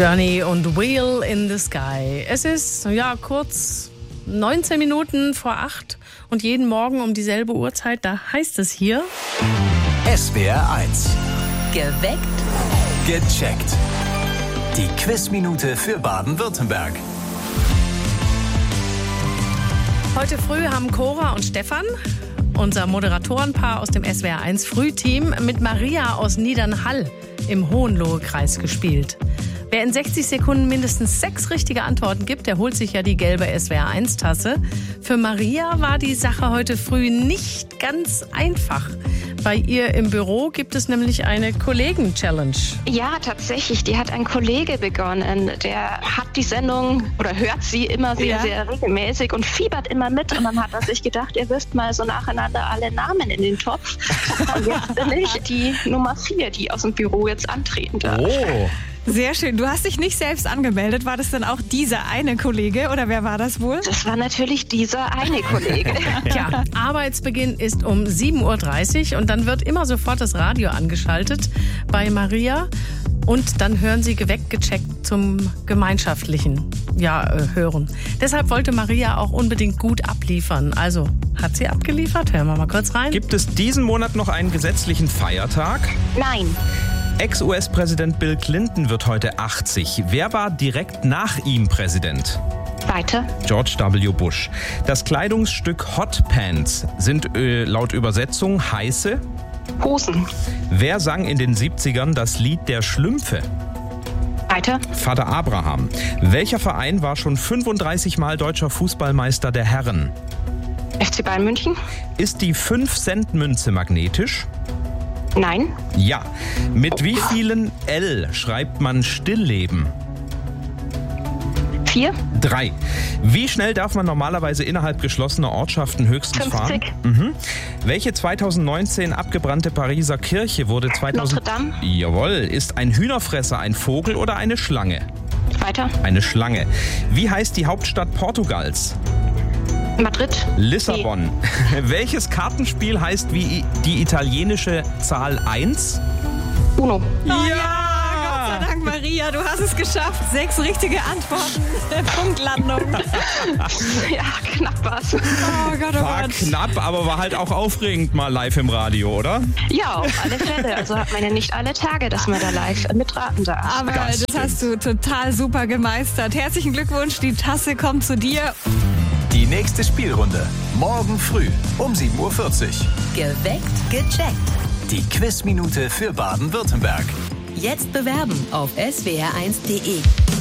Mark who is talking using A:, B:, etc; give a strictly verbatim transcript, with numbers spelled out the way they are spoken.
A: Journey und Wheel in the Sky. Es ist, ja, kurz neunzehn Minuten vor acht und jeden Morgen um dieselbe Uhrzeit, da heißt es hier...
B: S W R eins.
C: Geweckt.
B: Gecheckt. Die Quizminute für Baden-Württemberg.
A: Heute früh haben Cora und Stefan, unser Moderatorenpaar aus dem S W R eins Frühteam, mit Maria aus Niedernhall im Hohenlohe-Kreis gespielt. Wer in sechzig Sekunden mindestens sechs richtige Antworten gibt, der holt sich ja die gelbe S W R eins Tasse. Für Maria war die Sache heute früh nicht ganz einfach. Bei ihr im Büro gibt es nämlich eine Kollegen-Challenge.
D: Ja, tatsächlich. Die hat ein Kollege begonnen. Der hat die Sendung oder hört sie immer sehr, ja. sehr regelmäßig und fiebert immer mit. Und dann hat er sich gedacht, ihr wirft mal so nacheinander alle Namen in den Topf. Und jetzt bin ich die Nummer vier, die aus dem Büro jetzt antreten darf.
E: Oh.
F: Sehr schön. Du hast dich nicht selbst angemeldet. War das dann auch dieser eine Kollege oder wer war das wohl?
D: Das war natürlich dieser eine Kollege.
A: Tja, Arbeitsbeginn ist um sieben Uhr dreißig und dann wird immer sofort das Radio angeschaltet bei Maria. Und dann hören Sie geweckt, gecheckt zum gemeinschaftlichen ja, äh, Hören. Deshalb wollte Maria auch unbedingt gut abliefern. Also, hat sie abgeliefert? Hören wir mal kurz rein.
E: Gibt es diesen Monat noch einen gesetzlichen Feiertag?
D: Nein.
E: Ex-U S-Präsident Bill Clinton wird heute achtzig. Wer war direkt nach ihm Präsident?
D: Weiter.
E: George W. Bush. Das Kleidungsstück Hot Pants sind äh, laut Übersetzung heiße
D: Hosen.
E: Wer sang in den siebzigern das Lied der Schlümpfe?
D: Weiter.
E: Vater Abraham. Welcher Verein war schon fünfunddreißig Mal deutscher Fußballmeister der Herren?
D: F C Bayern München.
E: Ist die fünf Cent Münze magnetisch?
D: Nein.
E: Ja. Mit wie vielen L schreibt man Stillleben?
D: Vier.
E: Drei. Wie schnell darf man normalerweise innerhalb geschlossener Ortschaften höchstens
D: fünfzig.
E: fahren? Mhm. Welche zweitausendneunzehn abgebrannte Pariser Kirche wurde zweitausend...
D: Notre Dame.
E: Jawohl. Ist ein Hühnerfresser ein Vogel oder eine Schlange?
D: Weiter.
E: Eine Schlange. Wie heißt die Hauptstadt Portugals?
D: Madrid.
E: Lissabon. Nee. Welches Kartenspiel heißt wie die italienische Zahl eins?
D: Uno.
F: Oh, ja! Gott sei Dank, Maria, du hast es geschafft. Sechs richtige Antworten. Punktlandung.
D: Ja, knapp war's.
F: Oh Gott, oh
E: War
F: Gott.
E: knapp, aber war halt auch aufregend mal live im Radio, oder?
D: Ja, auf alle Fälle. Also hat man ja nicht alle Tage, dass man da live mitraten darf.
F: Aber
E: Das
F: das hast du total super gemeistert. Herzlichen Glückwunsch, die Tasse kommt zu dir.
B: Die nächste Spielrunde. Morgen früh um sieben Uhr vierzig.
C: Geweckt, gecheckt.
B: Die Quizminute für Baden-Württemberg.
C: Jetzt bewerben auf s w r eins punkt d e.